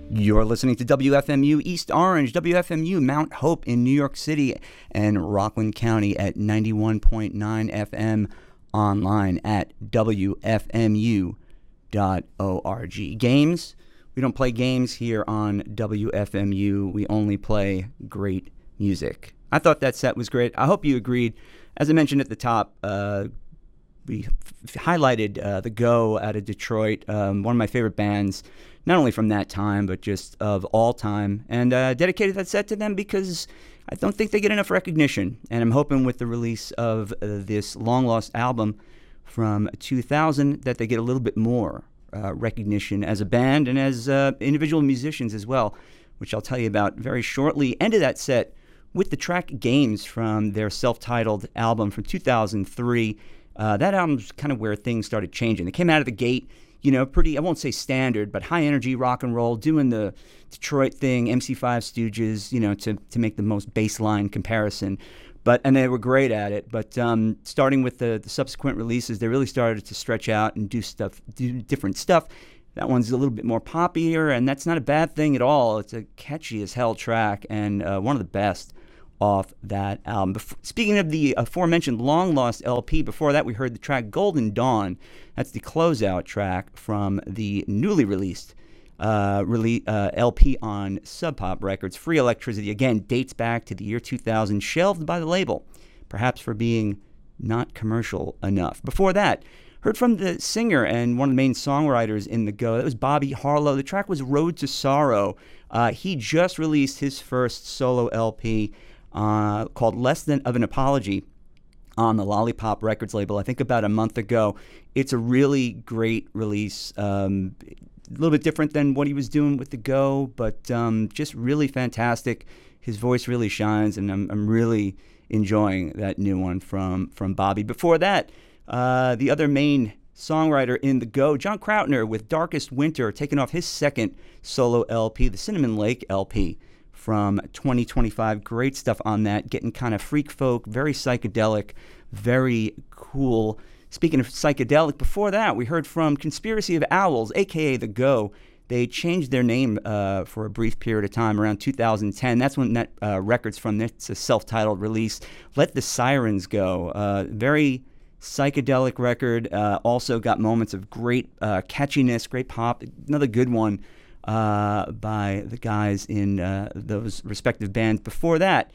You're listening to WFMU East Orange, WFMU Mount Hope in New York City, and Rockland County at 91.9 FM, online at WFMU.org. Games? We don't play games here on WFMU. We only play great music. I thought that set was great. I hope you agreed. As I mentioned at the top, we highlighted The Go out of Detroit, one of my favorite bands, not only from that time, but just of all time, and dedicated that set to them because I don't think they get enough recognition. And I'm hoping with the release of this long-lost album from 2000 that they get a little bit more recognition as a band and as individual musicians as well, which I'll tell you about very shortly. Ended that set with the track Games from their self-titled album from 2003. That album's kind of where things started changing. They came out of the gate, you know, pretty, I won't say standard, but high-energy rock and roll, doing the Detroit thing, MC5 Stooges, you know, to make the most baseline comparison. And they were great at it. But starting with the subsequent releases, they really started to stretch out and do different stuff. That one's a little bit more poppier, and that's not a bad thing at all. It's a catchy as hell track, and one of the best off that album. Speaking of the aforementioned Long Lost LP, before that we heard the track Golden Dawn. That's the closeout track from the newly released LP on Sub Pop Records. Free Electricity, again, dates back to the year 2000, shelved by the label, perhaps for being not commercial enough. Before that, heard from the singer and one of the main songwriters in The Go. That was Bobby Harlow. The track was Road to Sorrow. He just released his first solo LP called Less Than of an Apology on the Lollipop Records label, I think about a month ago. It's a really great release. A little bit different than what he was doing with The Go, but just really fantastic. His voice really shines, and I'm really enjoying that new one from Bobby. Before that, the other main songwriter in The Go, John Krautner, with Darkest Winter, taking off his second solo LP, the Cinnamon Lake LP from 2025. Great stuff on that, getting kind of freak folk, very psychedelic, very cool. Speaking of psychedelic, before that, we heard from Conspiracy of Owls, a.k.a. The Go. They changed their name for a brief period of time around 2010. That's when that record's from. It's a self-titled release. Let the Sirens Go. Very psychedelic record. Also got moments of great catchiness, great pop. Another good one by the guys in those respective bands. Before that,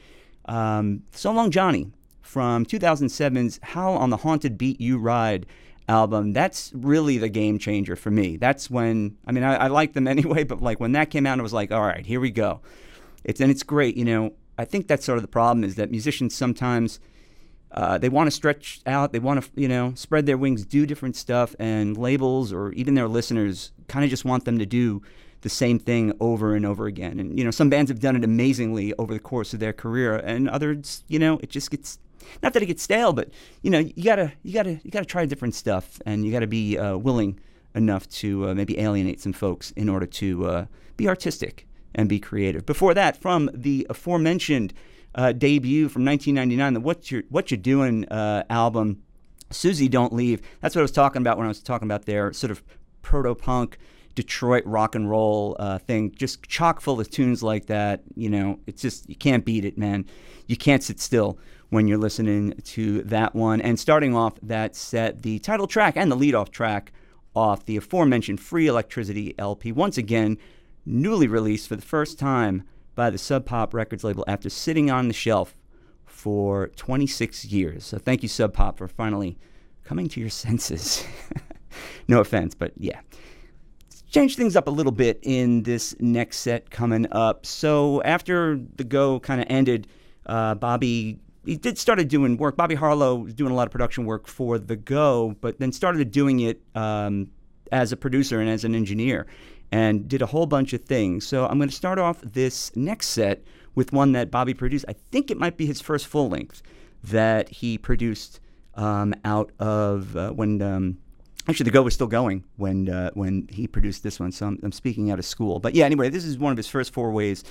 So Long Johnny from 2007's How on the Haunted Beat You Ride album. That's really the game changer for me. That's when, I mean, I like them anyway, but like when that came out, I was like, all right, here we go. It's great, you know. I think that's sort of the problem, is that musicians sometimes they want to stretch out, they want to, you know, spread their wings, do different stuff, and labels or even their listeners kind of just want them to do the same thing over and over again. And, you know, some bands have done it amazingly over the course of their career, and others, you know, it just gets, not that it gets stale, but, you know, you gotta try different stuff, and you gotta be willing enough to maybe alienate some folks in order to be artistic and be creative. Before that, from the aforementioned debut from 1999, the What You Doing album, Susie Don't Leave. That's what I was talking about when I was talking about their sort of proto-punk Detroit rock and roll thing, just chock full of tunes like that. You know, it's just, you can't beat it, man. You can't sit still when you're listening to that one. And starting off that set, the title track and the leadoff track off the aforementioned Free Electricity LP, once again, newly released for the first time by the Sub Pop Records label after sitting on the shelf for 26 years. So thank you, Sub Pop, for finally coming to your senses. No offense, but yeah. Change things up a little bit in this next set coming up. So after The Go kind of ended, Bobby started doing work. Bobby Harlow was doing a lot of production work for The Go, but then started doing it as a producer and as an engineer, and did a whole bunch of things. So I'm going to start off this next set with one that Bobby produced. I think it might be his first full length that he produced out of when actually The Go was still going when he produced this one. So I'm speaking out of school. But yeah, anyway, this is one of his first forays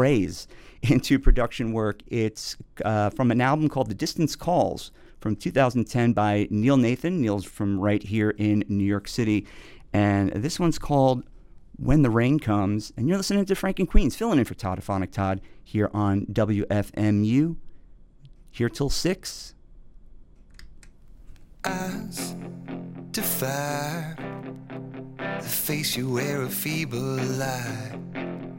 into production work. It's from an album called The Distance Calls from 2010 by Neil Nathan. Neil's from right here in New York City. And this one's called When the Rain Comes. And you're listening to Frank and Queens, filling in for Toddophonic Todd here on WFMU. Here till 6. Eyes to fire, the face you wear a feeble lie.